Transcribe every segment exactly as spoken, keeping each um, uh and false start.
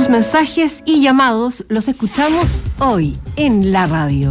Sus mensajes y llamados los escuchamos hoy en la radio.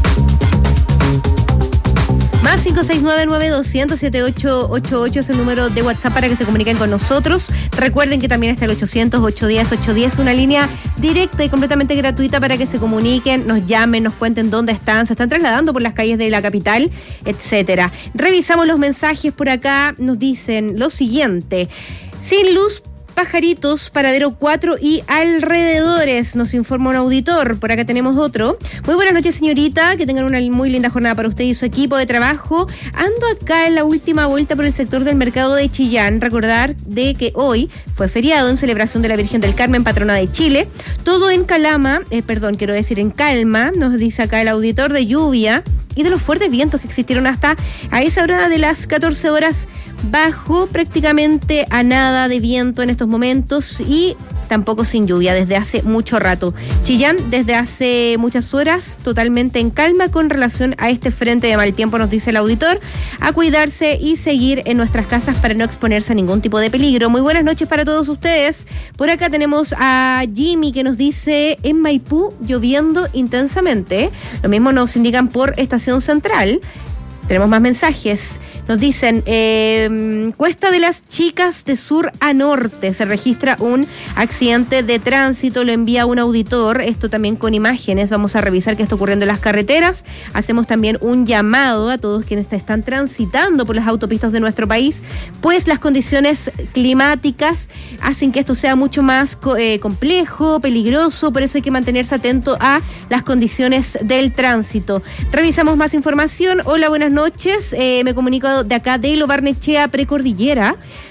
Más cinco seis nueve nueve dos cero cero siete ocho ocho ocho es el número de WhatsApp para que se comuniquen con nosotros. Recuerden que también está el ochocientos, ochocientos diez, ochocientos diez, una línea directa y completamente gratuita para que se comuniquen, nos llamen, nos cuenten dónde están, se están trasladando por las calles de la capital, etcétera. Revisamos los mensajes por acá, nos dicen lo siguiente: sin luz, pajaritos, paradero cuatro y alrededores, nos informa un auditor. Por acá tenemos otro. Muy buenas noches, señorita, que tengan una muy linda jornada para usted y su equipo de trabajo. Ando acá en la última vuelta por el sector del mercado de Chillán. Recordar de que hoy fue feriado en celebración de la Virgen del Carmen, patrona de Chile. Todo en calama, eh, perdón, quiero decir en calma, nos dice acá el auditor, de lluvia y de los fuertes vientos que existieron hasta a esa hora de las catorce horas. Bajo prácticamente a nada de viento en estos momentos y tampoco sin lluvia desde hace mucho rato. Chillán desde hace muchas horas totalmente en calma con relación a este frente de mal tiempo, nos dice el auditor. A cuidarse y seguir en nuestras casas para no exponerse a ningún tipo de peligro. Muy buenas noches para todos ustedes. Por acá tenemos a Jimmy que nos dice: en Maipú lloviendo intensamente. Lo mismo nos indican por Estación Central. Tenemos más mensajes. Nos dicen, eh, Cuesta de las Chicas de sur a norte. Se registra un accidente de tránsito, lo envía un auditor. Esto también con imágenes. Vamos a revisar qué está ocurriendo en las carreteras. Hacemos también un llamado a todos quienes están transitando por las autopistas de nuestro país, pues las condiciones climáticas hacen que esto sea mucho más eh, complejo, peligroso. Por eso hay que mantenerse atento a las condiciones del tránsito. Revisamos más información. Hola, buenas noches. noches, eh, me comunico de acá de Lo Barnechea, Precordillera.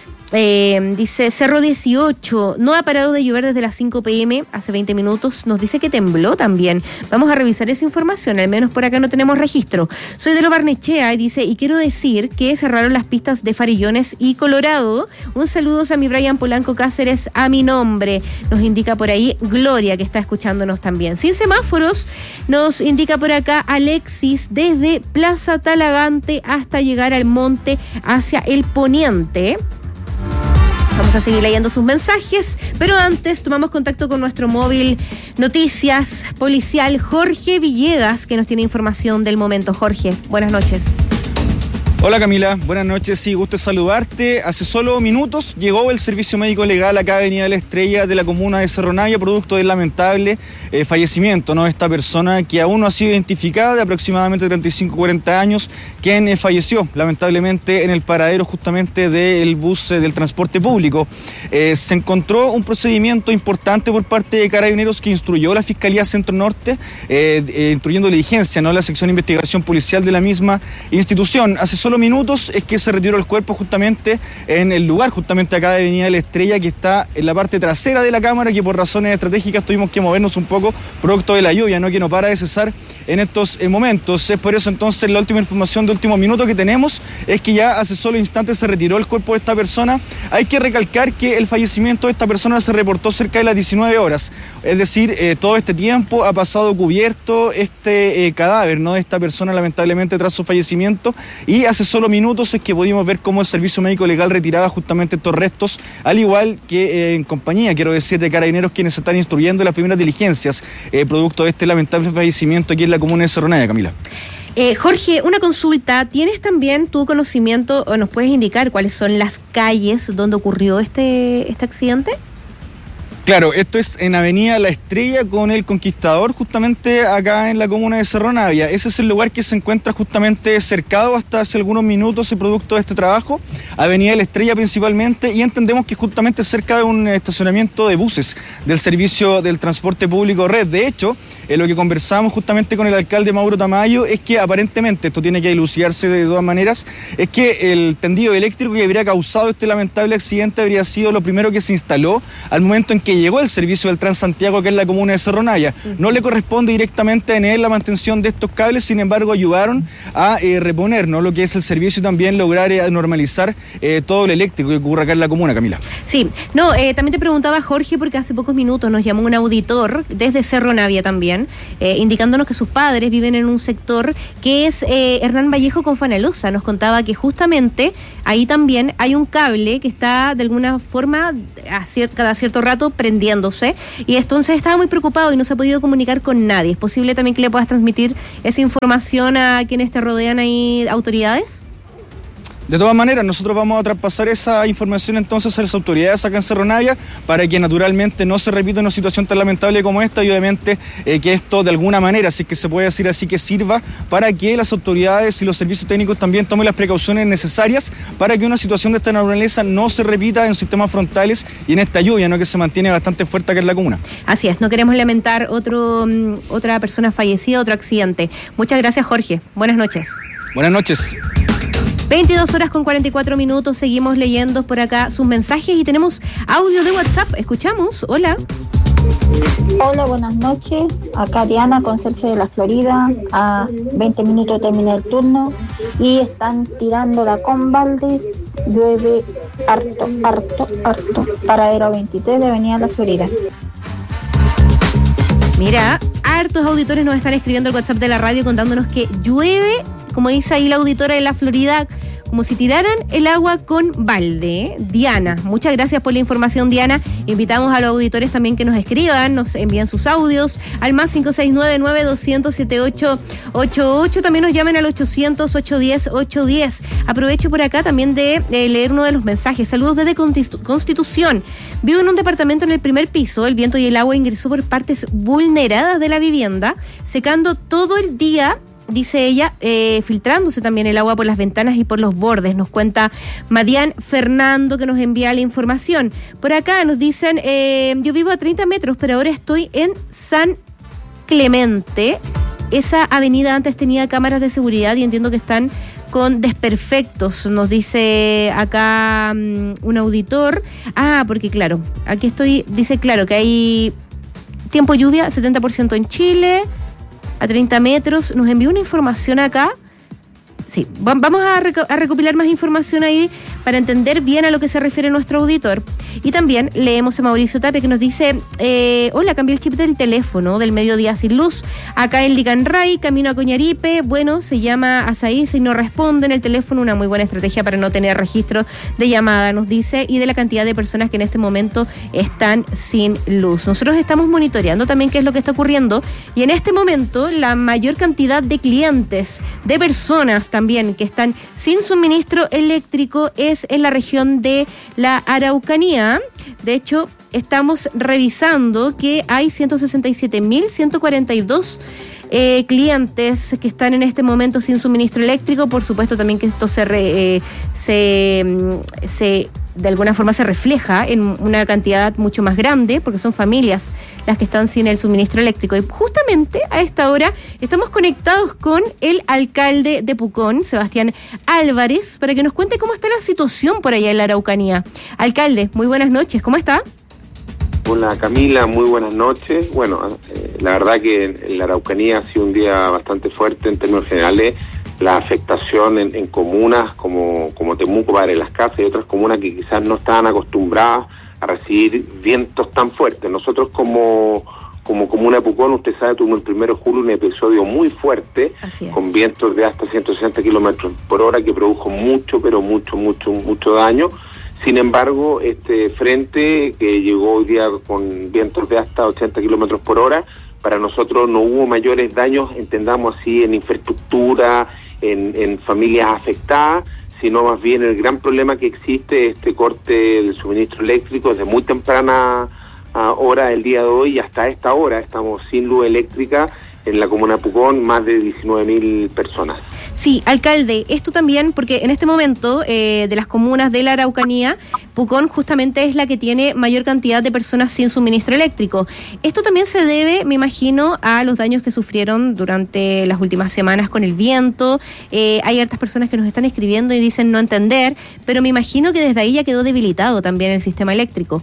Eh, dice Cerro dieciocho, no ha parado de llover desde las cinco pm, hace veinte minutos. Nos dice que tembló también. Vamos a revisar esa información, al menos por acá no tenemos registro. Soy de Lo Barnechea y dice, y quiero decir que cerraron las pistas de Farillones y Colorado. Un saludo a mi Brian Polanco Cáceres a mi nombre. Nos indica por ahí Gloria, que está escuchándonos también. Sin semáforos, nos indica por acá Alexis, desde Plaza Talagante hasta llegar al monte hacia el poniente. Vamos a seguir leyendo sus mensajes, pero antes tomamos contacto con nuestro móvil noticias policial, Jorge Villegas, que nos tiene información del momento. Jorge, buenas noches. Hola Camila, buenas noches, sí, gusto saludarte. Hace solo minutos llegó el servicio médico legal acá a Avenida La Estrella de la comuna de Cerro Navia, producto del lamentable eh, fallecimiento, ¿no? Esta persona que aún no ha sido identificada, de aproximadamente treinta y cinco a cuarenta años, quien eh, falleció lamentablemente en el paradero justamente del bus eh, del transporte público. Eh, se encontró un procedimiento importante por parte de Carabineros que instruyó la Fiscalía Centro Norte, eh, eh, instruyendo diligencia, ¿no? La sección de investigación policial de la misma institución. Hace solo minutos es que se retiró el cuerpo justamente en el lugar, justamente acá de Avenida La Estrella, que está en la parte trasera de la cámara, que por razones estratégicas tuvimos que movernos un poco producto de la lluvia, ¿no? Que no para de cesar en estos eh, momentos. Es por eso entonces la última información de último minuto que tenemos es que ya hace solo instantes se retiró el cuerpo de esta persona. Hay que recalcar que el fallecimiento de esta persona se reportó cerca de las diecinueve horas, es decir, eh, todo este tiempo ha pasado cubierto este eh, cadáver, ¿no? De esta persona lamentablemente tras su fallecimiento, y hace solo minutos es que pudimos ver cómo el Servicio Médico Legal retiraba justamente estos restos, al igual que eh, en compañía, quiero decir, de Carabineros, quienes se están instruyendo las primeras diligencias eh, producto de este lamentable fallecimiento aquí en la comuna de Cerro Navia, Camila. Eh, Jorge, una consulta. ¿Tienes también tu conocimiento o nos puedes indicar cuáles son las calles donde ocurrió este, este accidente? Claro, esto es en Avenida La Estrella con el Conquistador, justamente acá en la comuna de Cerro Navia. Ese es el lugar que se encuentra justamente cercado hasta hace algunos minutos el producto de este trabajo, Avenida La Estrella principalmente, y entendemos que justamente cerca de un estacionamiento de buses del servicio del transporte público Red. De hecho, eh, lo que conversamos justamente con el alcalde Mauro Tamayo es que aparentemente, esto tiene que dilucidarse de todas maneras, es que el tendido eléctrico que habría causado este lamentable accidente habría sido lo primero que se instaló al momento en que llegó el servicio del Transantiago, que es la comuna de Cerro Navia. No le corresponde directamente a él la mantención de estos cables, sin embargo ayudaron a eh, reponer, ¿no? Lo que es el servicio y también lograr eh, normalizar eh, todo el eléctrico que ocurre acá en la comuna, Camila. Sí, no, eh, también te preguntaba, Jorge, porque hace pocos minutos nos llamó un auditor desde Cerro Navia también, eh, indicándonos que sus padres viven en un sector que es eh, Hernán Vallejo con Fanalosa. Nos contaba que justamente ahí también hay un cable que está de alguna forma a cier- cada cierto rato pre prendiéndose, y entonces estaba muy preocupado y no se ha podido comunicar con nadie. ¿Es posible también que le puedas transmitir esa información a quienes te rodean ahí, autoridades? De todas maneras, nosotros vamos a traspasar esa información entonces a las autoridades acá en Cerro Navia para que naturalmente no se repita una situación tan lamentable como esta y obviamente eh, que esto de alguna manera, si es que se puede decir así, que sirva para que las autoridades y los servicios técnicos también tomen las precauciones necesarias para que una situación de esta naturaleza no se repita en sistemas frontales y en esta lluvia, ¿no?, que se mantiene bastante fuerte acá en la comuna. Así es, no queremos lamentar otro, otra persona fallecida, otro accidente. Muchas gracias, Jorge. Buenas noches. Buenas noches. veintidós horas con cuarenta y cuatro minutos, seguimos leyendo por acá sus mensajes y tenemos audio de WhatsApp. Escuchamos, hola. Hola, buenas noches. Acá Diana, conserje de la Florida. A veinte minutos termina el turno y están tirándola con baldes. Llueve harto, harto, harto. Paradero veintitrés de Avenida La Florida. Mira, hartos auditores nos están escribiendo el WhatsApp de la radio contándonos que llueve, como dice ahí la auditora de la Florida, como si tiraran el agua con balde. ¿eh? Diana, muchas gracias por la información, Diana. Invitamos a los auditores también que nos escriban, nos envíen sus audios al más cinco seis nueve, nueve dos cero cero, siete ocho ocho ocho. También nos llamen al ochocientos, ochocientos diez, ochocientos diez. Aprovecho por acá también de eh, leer uno de los mensajes. Saludos desde Constitu- Constitución. Vivo en un departamento en el primer piso. El viento y el agua ingresó por partes vulneradas de la vivienda, secando todo el día, dice ella, eh, filtrándose también el agua por las ventanas y por los bordes. Nos cuenta Madian Fernando, que nos envía la información. Por acá nos dicen, eh, yo vivo a treinta metros, pero ahora estoy en San Clemente. Esa avenida antes tenía cámaras de seguridad y entiendo que están con desperfectos, nos dice acá um, un auditor. Ah, porque claro, aquí estoy, dice claro que hay tiempo lluvia, setenta por ciento en Chile, a treinta metros. Nos envió una información acá. Sí, vamos a, reco- a recopilar más información ahí para entender bien a lo que se refiere nuestro auditor. Y también leemos a Mauricio Tapia, que nos dice, eh, hola, cambié el chip del teléfono del mediodía sin luz, acá en Licanray, camino a Coñaripe. Bueno, se llama Azaíz y no responde en el teléfono, una muy buena estrategia para no tener registro de llamada, nos dice, y de la cantidad de personas que en este momento están sin luz. Nosotros estamos monitoreando también qué es lo que está ocurriendo, y en este momento la mayor cantidad de clientes, de personas también que están sin suministro eléctrico es en la región de la Araucanía. De hecho, estamos revisando que hay ciento sesenta y siete mil ciento cuarenta y dos eh, clientes que están en este momento sin suministro eléctrico. Por supuesto también que esto se, re, eh, se, se de alguna forma se refleja en una cantidad mucho más grande, porque son familias las que están sin el suministro eléctrico. Y justamente a esta hora estamos conectados con el alcalde de Pucón, Sebastián Álvarez, para que nos cuente cómo está la situación por allá en la Araucanía. Alcalde, muy buenas noches, ¿cómo está? Hola Camila, muy buenas noches. Bueno, eh, la verdad que en la Araucanía ha sido un día bastante fuerte en términos generales. La afectación en, en comunas como, como Temuco, Padre Las Casas y otras comunas que quizás no estaban acostumbradas a recibir vientos tan fuertes. Nosotros como, como comuna de Pucón, usted sabe, tuvimos el primero de julio un episodio muy fuerte, con vientos de hasta ciento sesenta kilómetros por hora que produjo mucho, pero mucho, mucho, mucho daño. Sin embargo, este frente que llegó hoy día con vientos de hasta ochenta kilómetros por hora, para nosotros no hubo mayores daños, entendamos así, en infraestructura, en, en familias afectadas, sino más bien el gran problema que existe, este corte del suministro eléctrico desde muy temprana hora del día de hoy y hasta esta hora estamos sin luz eléctrica en la comuna de Pucón, más de diecinueve mil personas. Sí, alcalde, esto también, porque en este momento eh, de las comunas de la Araucanía, Pucón justamente es la que tiene mayor cantidad de personas sin suministro eléctrico. Esto también se debe, me imagino, a los daños que sufrieron durante las últimas semanas con el viento. Eh, hay hartas personas que nos están escribiendo y dicen no entender, pero me imagino que desde ahí ya quedó debilitado también el sistema eléctrico.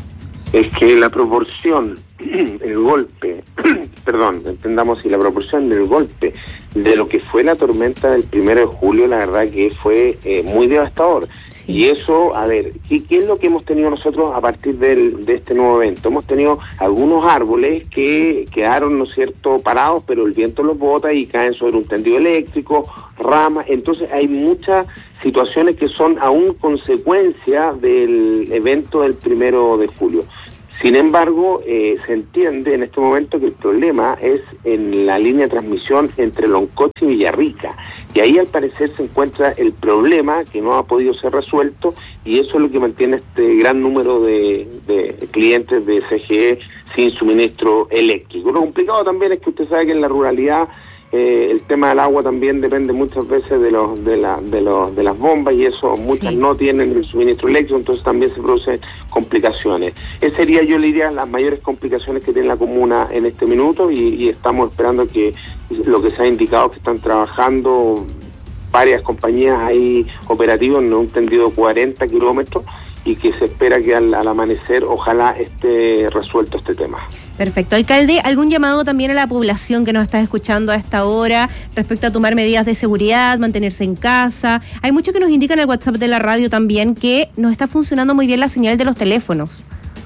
Es que la proporción, el golpe, perdón, entendamos si la proporción del golpe de lo que fue la tormenta del primero de julio, la verdad que fue eh, muy devastador. Sí. Y eso, a ver, ¿qué, ¿qué es lo que hemos tenido nosotros a partir del, de este nuevo evento? Hemos tenido algunos árboles que quedaron, ¿no es cierto?, parados, pero el viento los bota y caen sobre un tendido eléctrico, ramas. Entonces hay muchas situaciones que son aún consecuencia del evento del primero de julio. Sin embargo, eh, se entiende en este momento que el problema es en la línea de transmisión entre Loncoche y Villarrica. Y ahí al parecer se encuentra el problema que no ha podido ser resuelto, y eso es lo que mantiene este gran número de, de clientes de C G E sin suministro eléctrico. Lo complicado también es que usted sabe que en la ruralidad Eh, el tema del agua también depende muchas veces de los de la de los de las bombas, y eso muchas sí. no tienen el suministro eléctrico, entonces también se producen complicaciones. Esa sería, yo le diría, las mayores complicaciones que tiene la comuna en este minuto, y, y estamos esperando que lo que se ha indicado, que están trabajando varias compañías ahí operativas en un tendido de cuarenta kilómetros, y que se espera que al, al amanecer ojalá esté resuelto este tema. Perfecto. Alcalde, ¿algún llamado también a la población que nos está escuchando a esta hora respecto a tomar medidas de seguridad, mantenerse en casa? Hay muchos que nos indican en el WhatsApp de la radio también que no está funcionando muy bien la señal de los teléfonos.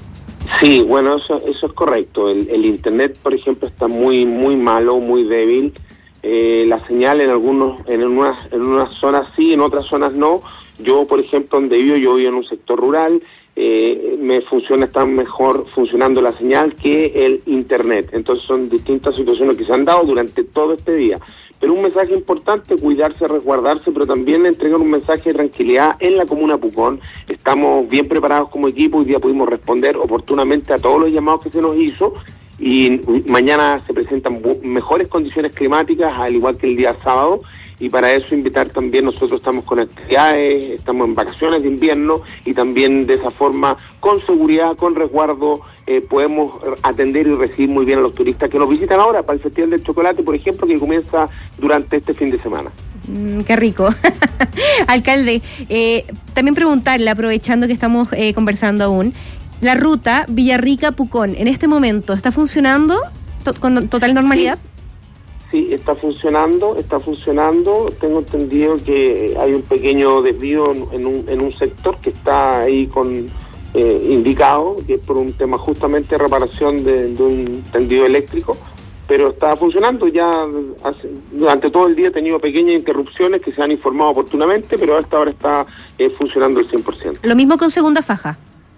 Sí, bueno, eso, eso es correcto. El, el internet, por ejemplo, está muy muy malo, muy débil. Eh, la señal en algunos, en unas, en unas zonas sí, en otras zonas no. Yo, por ejemplo, donde vivo, yo vivo en un sector rural. Eh, me funciona, está mejor funcionando la señal que el internet. Entonces son distintas situaciones que se han dado durante todo este día. Pero un mensaje importante, cuidarse, resguardarse, pero también entregar un mensaje de tranquilidad en la comuna Pucón. Estamos bien preparados como equipo, hoy día pudimos responder oportunamente a todos los llamados que se nos hizo, y mañana se presentan mejores condiciones climáticas, al igual que el día sábado. Y para eso invitar también, nosotros estamos con actividades, estamos en vacaciones de invierno, y también de esa forma, con seguridad, con resguardo, eh, podemos atender y recibir muy bien a los turistas que nos visitan ahora para el Festival del Chocolate, por ejemplo, que comienza durante este fin de semana. Mm, qué rico. Alcalde, eh, también preguntarle, aprovechando que estamos eh, conversando aún, la ruta Villarrica-Pucón, ¿en este momento está funcionando to- con total normalidad? Sí. Sí, está funcionando, está funcionando. Tengo entendido que hay un pequeño desvío en, en, un, en un sector que está ahí con eh, indicado, que es por un tema justamente de reparación de, de un tendido eléctrico, pero está funcionando. Ya hace, durante todo el día he tenido pequeñas interrupciones que se han informado oportunamente, pero a esta hora está eh, funcionando al cien por ciento. Lo mismo con segunda faja.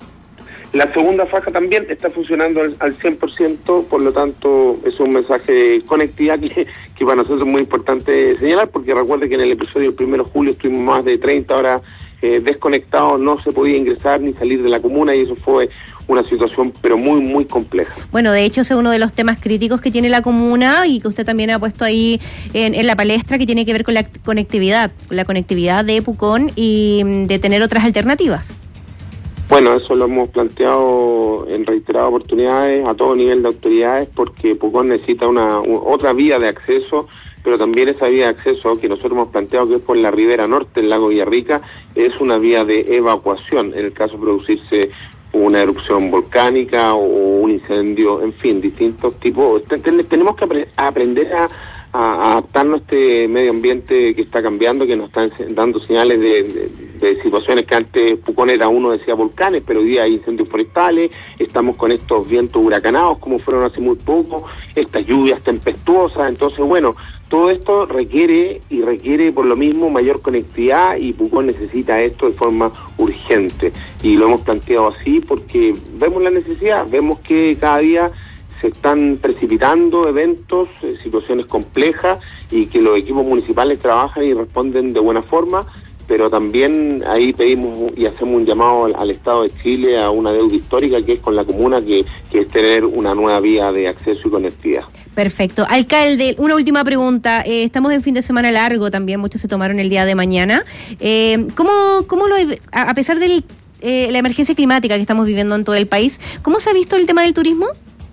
La segunda faja también está funcionando al, al cien por ciento, por lo tanto es un mensaje de conectividad que, que para nosotros es muy importante señalar, porque recuerde que en el episodio del primero de julio estuvimos más de treinta horas eh, desconectados, no se podía ingresar ni salir de la comuna, y eso fue una situación pero muy muy compleja. Bueno, de hecho ese es uno de los temas críticos que tiene la comuna, y que usted también ha puesto ahí en, en la palestra, que tiene que ver con la conectividad, con la conectividad de Pucón y de tener otras alternativas. Bueno, eso lo hemos planteado en reiteradas oportunidades a todo nivel de autoridades, porque Pucón necesita una otra vía de acceso, pero también esa vía de acceso que nosotros hemos planteado, que es por la ribera norte del lago Villarrica, es una vía de evacuación en el caso de producirse una erupción volcánica o un incendio, en fin, distintos tipos. Tenemos que apre- aprender a a adaptarnos a este medio ambiente que está cambiando, que nos están dando señales de, de, de situaciones que antes Pucón era, uno decía volcanes, pero hoy día hay incendios forestales, estamos con estos vientos huracanados como fueron hace muy poco, estas lluvias tempestuosas. Entonces, bueno, todo esto requiere y requiere por lo mismo mayor conectividad, y Pucón necesita esto de forma urgente, y lo hemos planteado así porque vemos la necesidad, vemos que cada día se están precipitando eventos, eh, situaciones complejas, y que los equipos municipales trabajan y responden de buena forma, pero también ahí pedimos y hacemos un llamado al, al Estado de Chile a una deuda histórica que es con la comuna, que, que es tener una nueva vía de acceso y conectividad. Perfecto. Alcalde, una última pregunta. Eh, estamos en fin de semana largo también, muchos se tomaron el día de mañana. Eh, ¿cómo, cómo lo, a, a pesar de eh, la emergencia climática que estamos viviendo en todo el país, cómo se ha visto el tema del turismo?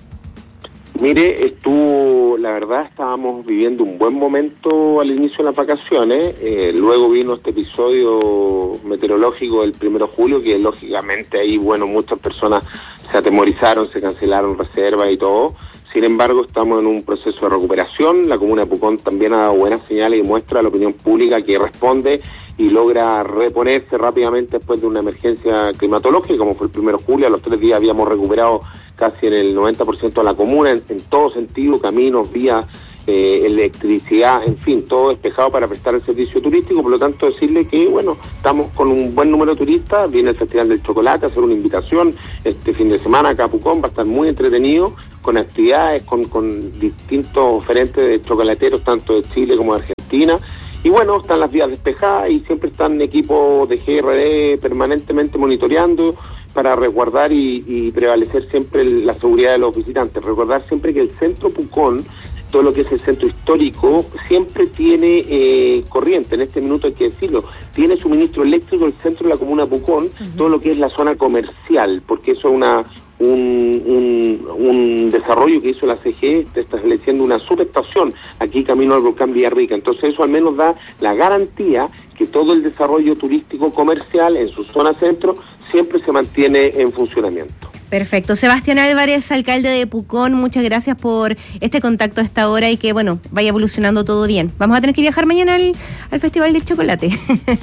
Mire, estuvo, la verdad, estábamos viviendo un buen momento al inicio de las vacaciones, eh, luego vino este episodio meteorológico del primero de julio, que lógicamente ahí, bueno, muchas personas se atemorizaron, se cancelaron reservas y todo. Sin embargo, estamos en un proceso de recuperación. La comuna de Pucón también ha dado buenas señales y muestra a la opinión pública que responde y logra reponerse rápidamente después de una emergencia climatológica, como fue el primero de julio. A los tres días habíamos recuperado casi en el noventa por ciento de la comuna, en, en todo sentido, caminos, vías, eh, electricidad, en fin, todo despejado para prestar el servicio turístico. Por lo tanto, decirle que, bueno, estamos con un buen número de turistas, viene el Festival del Chocolate, hacer una invitación este fin de semana acá a Pucón, va a estar muy entretenido, con actividades, con, con distintos oferentes de chocolateros, tanto de Chile como de Argentina. Y bueno, están las vías despejadas y siempre están equipos de G R D permanentemente monitoreando para resguardar y, y prevalecer siempre la seguridad de los visitantes. Recordar siempre que el centro Pucón, todo lo que es el centro histórico, siempre tiene eh, corriente. En este minuto hay que decirlo, tiene suministro eléctrico el centro de la comuna Pucón, uh-huh. todo lo que es la zona comercial, porque eso es una un, un, un desarrollo que hizo la C G E, estableciendo una subestación aquí camino al volcán Villarrica. Entonces eso al menos da la garantía que todo el desarrollo turístico comercial en su zona centro siempre se mantiene en funcionamiento. Perfecto. Sebastián Álvarez, alcalde de Pucón, muchas gracias por este contacto a esta hora y que, bueno, vaya evolucionando todo bien. Vamos a tener que viajar mañana al, al Festival del Chocolate.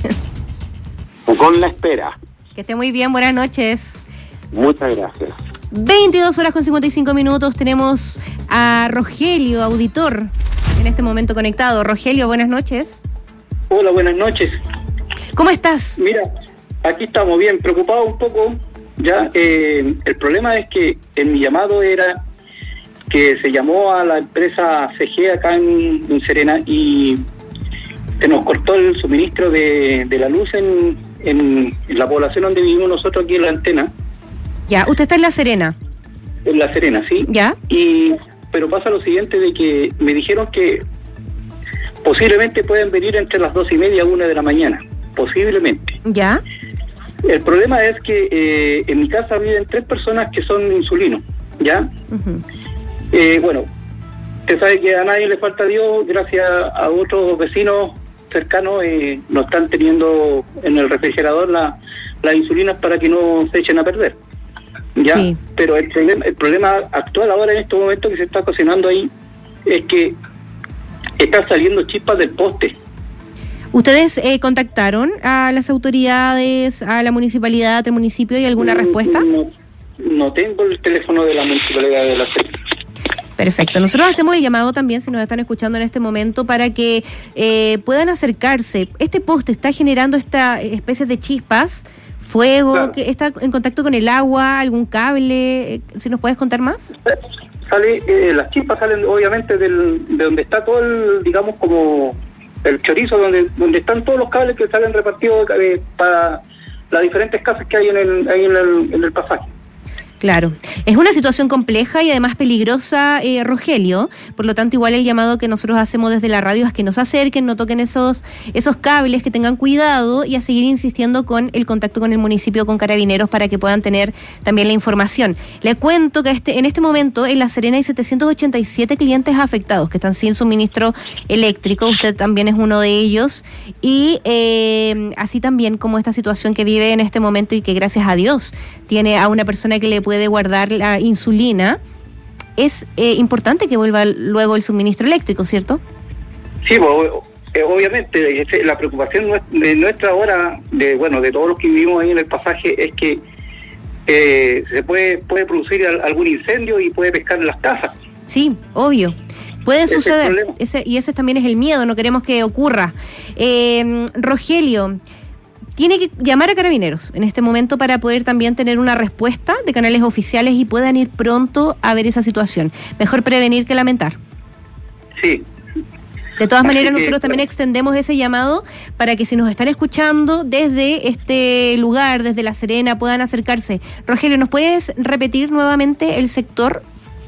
Pucón la espera. Que esté muy bien, buenas noches. Muchas gracias. veintidós horas con cincuenta y cinco minutos, tenemos a Rogelio, auditor, en este momento conectado. Rogelio, buenas noches. Hola, buenas noches. ¿Cómo estás? Mira, aquí estamos bien, preocupado un poco. Ya, eh, el problema es que en mi llamado era que se llamó a la empresa C G acá en, en Serena y se nos cortó el suministro de, de la luz en, en, en la población donde vivimos nosotros aquí en la antena. Ya, usted está en La Serena. En La Serena, sí. Ya. Y pero pasa lo siguiente de que me dijeron que posiblemente pueden venir entre las dos y media a una de la mañana, posiblemente. Ya. El problema es que eh, en mi casa viven tres personas que son insulinos, ¿ya? Uh-huh. Eh, bueno, usted sabe que a nadie le falta Dios, gracias a otros vecinos cercanos eh, nos están teniendo en el refrigerador la, las insulinas para que no se echen a perder, ¿ya? Sí. Pero el problema, el problema actual ahora en este momento que se está cocinando ahí es que están saliendo chispas del poste. ¿Ustedes eh, contactaron a las autoridades, a la municipalidad, al municipio y alguna no, respuesta? No, no tengo el teléfono de la municipalidad de La Serena. Perfecto. Nosotros hacemos el llamado también, si nos están escuchando en este momento, para que eh, puedan acercarse. Este poste está generando esta especie de chispas, fuego, claro. que está en contacto con el agua, algún cable. ¿Si nos puedes contar más? Sale, eh, las chispas salen obviamente del, de donde está todo el, digamos, como el chorizo, donde donde están todos los cables que salen repartidos eh, para las diferentes casas que hay en el, ahí en el, en el pasaje. Claro, es una situación compleja y además peligrosa, eh, Rogelio, por lo tanto igual el llamado que nosotros hacemos desde la radio es que nos acerquen, no toquen esos esos cables, que tengan cuidado y a seguir insistiendo con el contacto con el municipio, con Carabineros, para que puedan tener también la información. Le cuento que este en este momento en La Serena hay setecientos ochenta y siete clientes afectados que están sin suministro eléctrico, usted también es uno de ellos, y eh, así también como esta situación que vive en este momento y que gracias a Dios tiene a una persona que le puede guardar la insulina, es eh, importante que vuelva luego el suministro eléctrico, ¿cierto? Sí, pues, obviamente la preocupación de nuestra ahora, de bueno, de todos los que vivimos ahí en el pasaje, es que eh, se puede puede producir algún incendio y puede pescar en las casas. Sí, obvio. Puede ese suceder, ese, y ese también es el miedo, no queremos que ocurra. Eh, Rogelio, tiene que llamar a Carabineros en este momento para poder también tener una respuesta de canales oficiales y puedan ir pronto a ver esa situación. Mejor prevenir que lamentar. Sí. De todas Así maneras, que, nosotros también extendemos ese llamado para que si nos están escuchando desde este lugar, desde La Serena, puedan acercarse. Rogelio, ¿nos puedes repetir nuevamente el sector?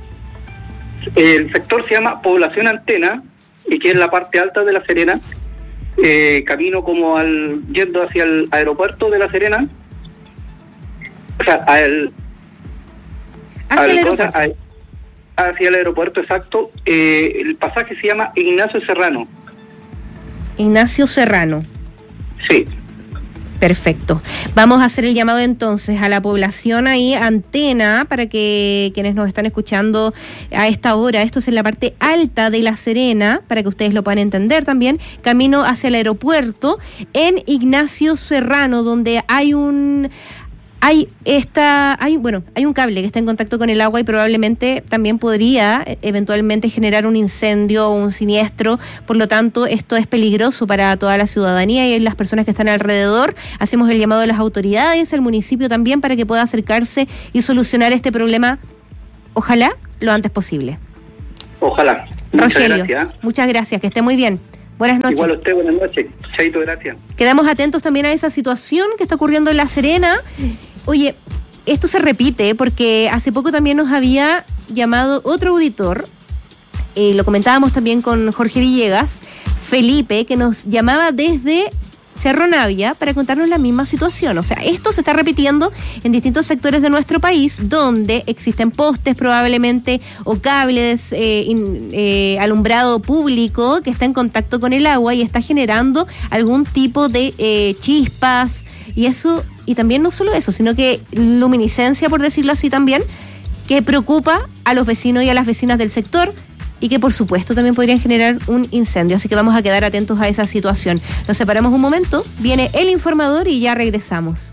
El sector se llama Población Antena, y que es la parte alta de La Serena. Eh, camino como al yendo hacia el aeropuerto de La Serena, o sea, al, hacia al, el aeropuerto. A, hacia el aeropuerto, exacto. Eh, el pasaje se llama Ignacio Serrano. Ignacio Serrano. Sí. Perfecto. Vamos a hacer el llamado entonces a la población ahí, Antena, para que quienes nos están escuchando a esta hora, esto es en la parte alta de La Serena, para que ustedes lo puedan entender también, camino hacia el aeropuerto en Ignacio Serrano, donde hay un Hay esta, hay, bueno, hay un cable que está en contacto con el agua y probablemente también podría eventualmente generar un incendio o un siniestro. Por lo tanto, esto es peligroso para toda la ciudadanía y las personas que están alrededor. Hacemos el llamado a las autoridades, al municipio también, para que pueda acercarse y solucionar este problema, ojalá, lo antes posible. Ojalá. Muchas Rogelio, gracias. Muchas gracias, que esté muy bien. Buenas noches. Igual a usted, buenas noches. Chaito, gracias. Quedamos atentos también a esa situación que está ocurriendo en La Serena. Oye, esto se repite porque hace poco también nos había llamado otro auditor, eh, lo comentábamos también con Jorge Villegas, Felipe, que nos llamaba desde Cerro Navia para contarnos la misma situación. O sea, esto se está repitiendo en distintos sectores de nuestro país donde existen postes probablemente o cables, eh, in, eh, alumbrado público que está en contacto con el agua y está generando algún tipo de eh, chispas y eso, y también no solo eso, sino que luminiscencia, por decirlo así también, que preocupa a los vecinos y a las vecinas del sector y que por supuesto también podrían generar un incendio, así que vamos a quedar atentos a esa situación. Nos separamos un momento, viene el informador y ya regresamos.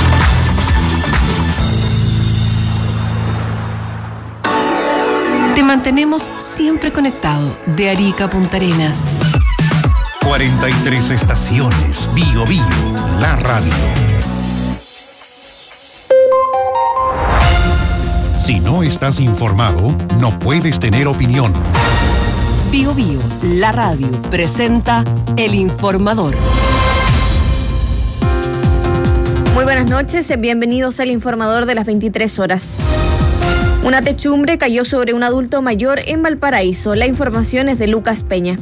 Te mantenemos siempre conectado de Arica a Punta Arenas. cuarenta y tres estaciones, Bio Bio, la radio. Si no estás informado, no puedes tener opinión. Bio Bio, la radio, presenta El Informador. Muy buenas noches, bienvenidos al Informador de las veintitrés horas. Una techumbre cayó sobre un adulto mayor en Valparaíso. La información es de Lucas Peña.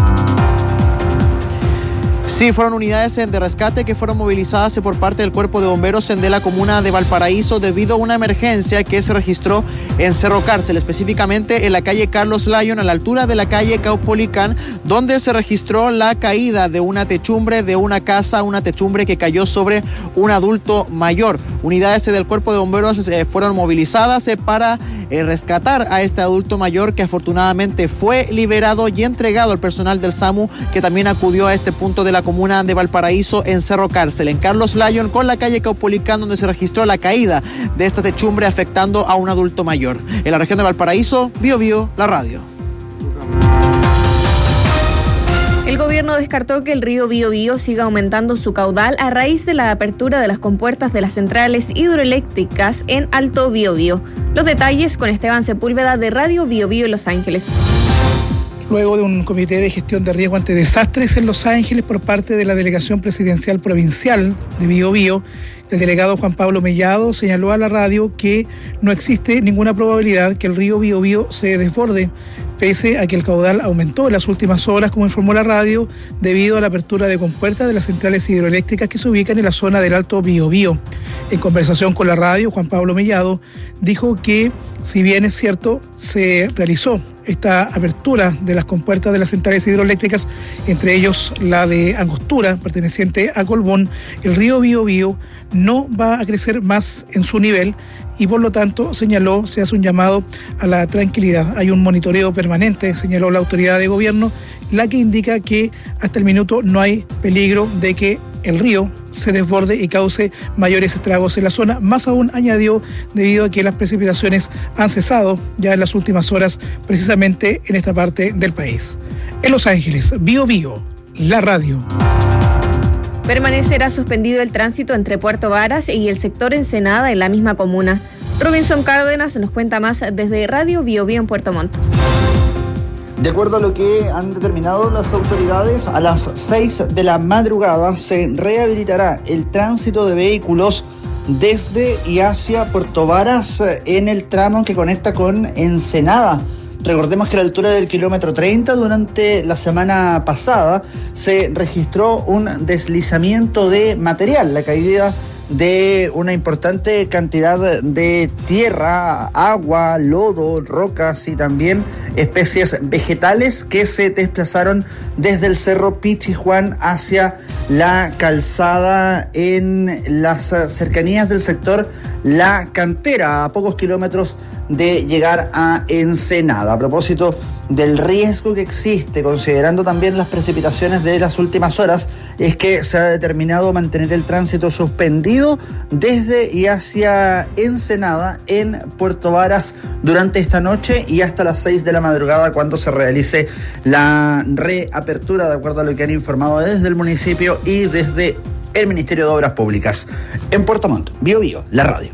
Sí, fueron unidades de rescate que fueron movilizadas por parte del Cuerpo de Bomberos de la comuna de Valparaíso debido a una emergencia que se registró en Cerro Cárcel, específicamente en la calle Carlos Lyon, a la altura de la calle Caupolicán, donde se registró la caída de una techumbre de una casa, una techumbre que cayó sobre un adulto mayor. Unidades del Cuerpo de Bomberos eh, fueron movilizadas eh, para eh, rescatar a este adulto mayor, que afortunadamente fue liberado y entregado al personal del SAMU, que también acudió a este punto de la comuna de Valparaíso en Cerro Cárcel, en Carlos Lyon con la calle Caupolicán, donde se registró la caída de esta techumbre afectando a un adulto mayor. En la región de Valparaíso, Bio Bio, la radio. El gobierno descartó que el río Biobío siga aumentando su caudal a raíz de la apertura de las compuertas de las centrales hidroeléctricas en Alto Biobío. Los detalles con Esteban Sepúlveda de Radio Biobío en Los Ángeles. Luego de un comité de gestión de riesgo ante desastres en Los Ángeles por parte de la Delegación Presidencial Provincial de Biobío, el delegado Juan Pablo Mellado señaló a la radio que no existe ninguna probabilidad que el río Biobío se desborde, pese a que el caudal aumentó en las últimas horas, como informó la radio, debido a la apertura de compuertas de las centrales hidroeléctricas que se ubican en la zona del Alto Biobío. En conversación con la radio, Juan Pablo Mellado dijo que, si bien es cierto, se realizó esta apertura de las compuertas de las centrales hidroeléctricas, entre ellos la de Angostura, perteneciente a Colbún, el río Biobío no va a crecer más en su nivel y por lo tanto, señaló, se hace un llamado a la tranquilidad. Hay un monitoreo permanente, señaló la autoridad de gobierno, la que indica que hasta el minuto no hay peligro de que el río se desborde y cause mayores estragos en la zona. Más aún, añadió, debido a que las precipitaciones han cesado ya en las últimas horas, precisamente en esta parte del país. En Los Ángeles, Bio Bio, la radio. Permanecerá suspendido el tránsito entre Puerto Varas y el sector Ensenada en la misma comuna. Robinson Cárdenas nos cuenta más desde Radio Biobío en Puerto Montt. De acuerdo a lo que han determinado las autoridades, a las seis de la madrugada se rehabilitará el tránsito de vehículos desde y hacia Puerto Varas en el tramo que conecta con Ensenada. Recordemos que a la altura del kilómetro treinta, durante la semana pasada, se registró un deslizamiento de material, la caída de una importante cantidad de tierra, agua, lodo, rocas y también especies vegetales que se desplazaron desde el cerro Pichijuán hacia la calzada en las cercanías del sector La Cantera, a pocos kilómetros de llegar a Ensenada. A propósito del riesgo que existe, considerando también las precipitaciones de las últimas horas, es que se ha determinado mantener el tránsito suspendido desde y hacia Ensenada en Puerto Varas durante esta noche y hasta las seis de la madrugada, cuando se realice la reapertura, de acuerdo a lo que han informado desde el municipio y desde el Ministerio de Obras Públicas. En Puerto Montt, Bío Bío, la radio.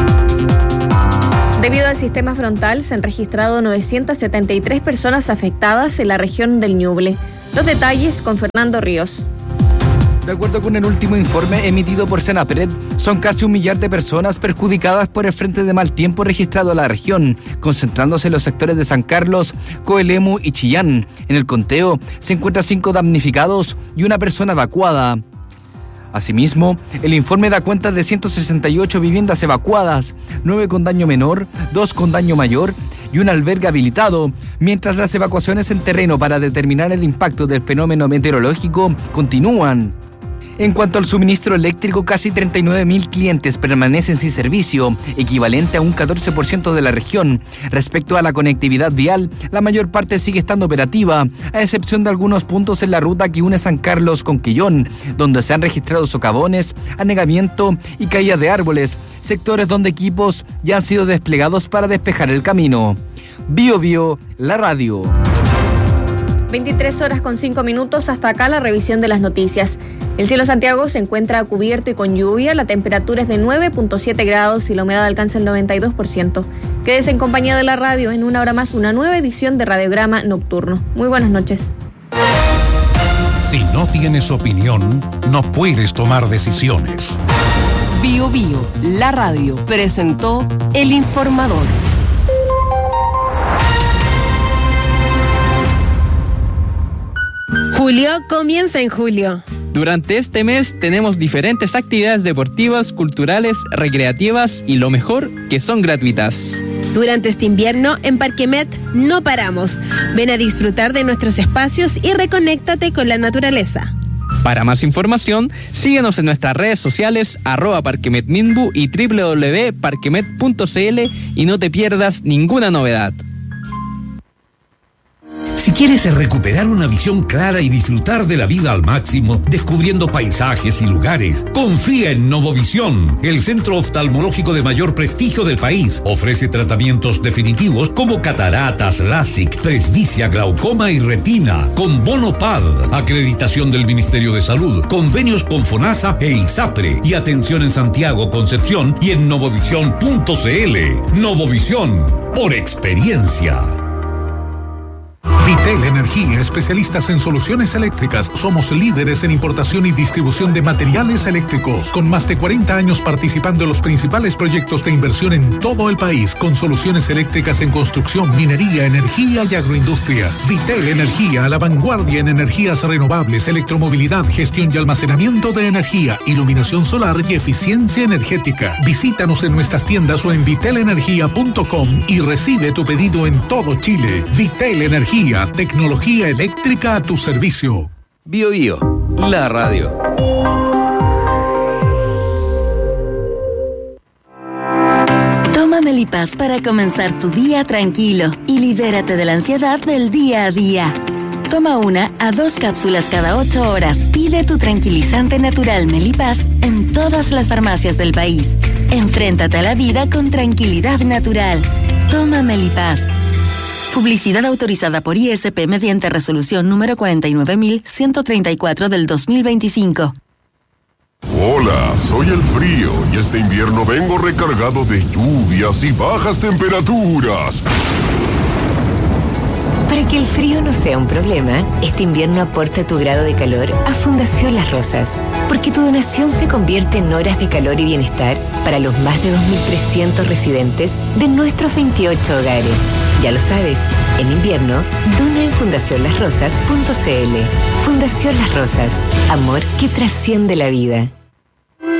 Debido al sistema frontal, se han registrado novecientas setenta y tres personas afectadas en la región del Ñuble. Los detalles con Fernando Ríos. De acuerdo con el último informe emitido por Senapred, son casi un millar de personas perjudicadas por el frente de mal tiempo registrado en la región, concentrándose en los sectores de San Carlos, Coelemu y Chillán. En el conteo se encuentran cinco damnificados y una persona evacuada. Asimismo, el informe da cuenta de ciento sesenta y ocho viviendas evacuadas, nueve con daño menor, dos con daño mayor y un albergue habilitado, mientras las evacuaciones en terreno para determinar el impacto del fenómeno meteorológico continúan. En cuanto al suministro eléctrico, casi treinta y nueve mil clientes permanecen sin servicio, equivalente a un catorce por ciento de la región. Respecto a la conectividad vial, la mayor parte sigue estando operativa, a excepción de algunos puntos en la ruta que une San Carlos con Quillón, donde se han registrado socavones, anegamiento y caída de árboles, sectores donde equipos ya han sido desplegados para despejar el camino. Bío Bío, la radio. veintitrés horas con cinco minutos, hasta acá la revisión de las noticias. El cielo de Santiago se encuentra cubierto y con lluvia, la temperatura es de nueve punto siete grados y la humedad alcanza el noventa y dos por ciento. Quédese en compañía de la radio, en una hora más una nueva edición de Radiograma Nocturno. Muy buenas noches. Si no tienes opinión, no puedes tomar decisiones. Bío Bío, la radio, presentó El Informador. Julio comienza en julio. Durante este mes tenemos diferentes actividades deportivas, culturales, recreativas y lo mejor, que son gratuitas. Durante este invierno, en Parquemet no paramos. Ven a disfrutar de nuestros espacios y reconéctate con la naturaleza. Para más información, síguenos en nuestras redes sociales, arroba parquemetminbu y doble u doble u doble u punto parquemet punto c l y no te pierdas ninguna novedad. Si quieres recuperar una visión clara y disfrutar de la vida al máximo, descubriendo paisajes y lugares, confía en Novovisión, el centro oftalmológico de mayor prestigio del país. Ofrece tratamientos definitivos como cataratas, LASIK, presbicia, glaucoma y retina, con bono P A D, acreditación del Ministerio de Salud, convenios con FONASA e ISAPRE y atención en Santiago, Concepción y en novovisión punto c l. Novovisión, por experiencia. Vitel Energía, especialistas en soluciones eléctricas. Somos líderes en importación y distribución de materiales eléctricos, con más de cuarenta años participando en los principales proyectos de inversión en todo el país, con soluciones eléctricas en construcción, minería, energía y agroindustria. Vitel Energía, a la vanguardia en energías renovables, electromovilidad, gestión y almacenamiento de energía, iluminación solar y eficiencia energética. Visítanos en nuestras tiendas o en vitel energía punto com y recibe tu pedido en todo Chile. Vitel Energía, tecnología eléctrica a tu servicio. Bío Bío, la radio. Toma Melipaz para comenzar tu día tranquilo y libérate de la ansiedad del día a día. Toma una a dos cápsulas cada ocho horas. Pide tu tranquilizante natural Melipaz en todas las farmacias del país. Enfréntate a la vida con tranquilidad natural. Toma Melipaz. Publicidad autorizada por I S P mediante resolución número cuarenta y nueve mil ciento treinta y cuatro del dos mil veinticinco. Hola, soy el frío y este invierno vengo recargado de lluvias y bajas temperaturas. Para que el frío no sea un problema, este invierno aporta tu grado de calor a Fundación Las Rosas, porque tu donación se convierte en horas de calor y bienestar para los más de dos mil trescientos residentes de nuestros veintiocho hogares. Ya lo sabes, en invierno, dona en fundación las rosas punto c l. Fundación Las Rosas, amor que trasciende la vida.